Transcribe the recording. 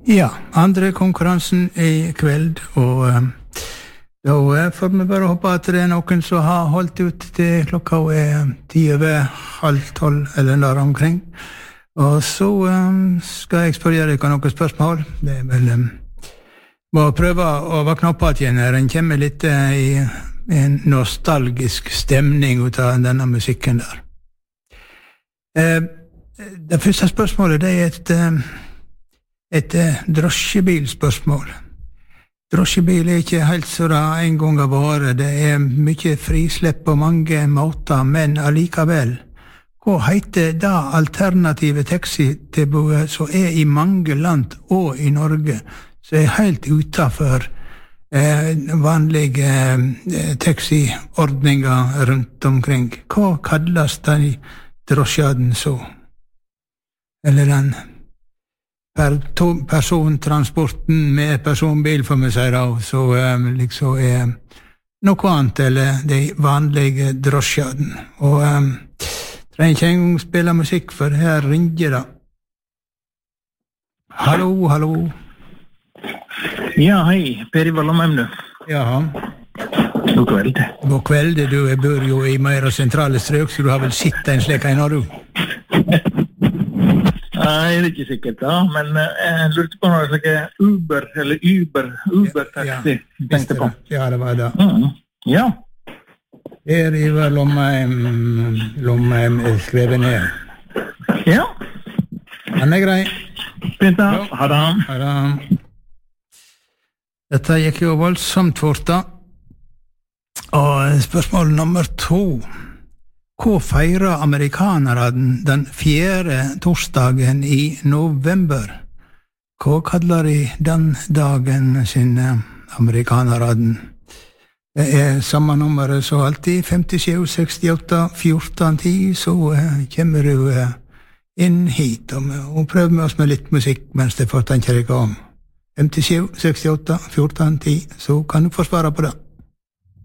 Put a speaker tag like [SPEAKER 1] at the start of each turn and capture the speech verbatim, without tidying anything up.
[SPEAKER 1] Ja, andre konkurransen i kveld, og um, da får vi bare håpe at det er noen som har holdt ut til klokka er ti over halv tolv eller der omkring. Og så um, skal jeg spørre dere noen spørsmål. Det er vel um, må prøve å våkne opp igjen her. En kommer litt uh, i en nostalgisk stemning ut av denne musikken der. Uh, det første spørsmålet det er et, uh, et uh, drosjebilspørsmål. Drosjebil er ikke helt så det en gang har vært. Det er mye frislepp på mange måter, men allikevel. Hva heter det alternative taxitilbudet som er i mange land og i Norge, som er helt utenfor eh, vanlige eh, taxiordninger rundt omkring? Hva kalles de drosjaden så? Eller den per persontransporten med personbil, for vi sier da, så um, liksom er noe annet, eller de vanlige drosjaden. Og um, trenger ikke engang spille musikk, for her ringer det. Hallo, hallo.
[SPEAKER 2] Ja, hei, Per Ivar Lomheim, du.
[SPEAKER 1] Ja.
[SPEAKER 2] God kveld.
[SPEAKER 1] God kveld, du bor jo i mer sentrale strøk, så du har vel sett en slik en, har du?
[SPEAKER 2] Nei, det er ikke sikkert da, men jeg lurte på noe slags Uber, eller Uber, Uber-taxi,
[SPEAKER 1] ja, ja,
[SPEAKER 2] tenkte på.
[SPEAKER 1] Ja, det var det.
[SPEAKER 2] Mm. Ja.
[SPEAKER 1] Per Ivar Lomheim, Lomheim er skrevet ned.
[SPEAKER 2] Ja.
[SPEAKER 1] Den er grei.
[SPEAKER 2] Fint da, ha det.
[SPEAKER 1] Ha det. Dette gikk jo voldsomt fort da. Og spørsmål nummer to. Hva feirer amerikanere den fjerde torsdagen i november? Hva kaller de den dagen sine amerikanere? Det er samme nummeret så alltid, femtisju sekstiåtte fjorten ti, så kommer du inn hit og, og prøver med oss med litt musikk mens det får tenke deg om. femtisju sekstiåtte fjorten ti, så kan du få svare på det.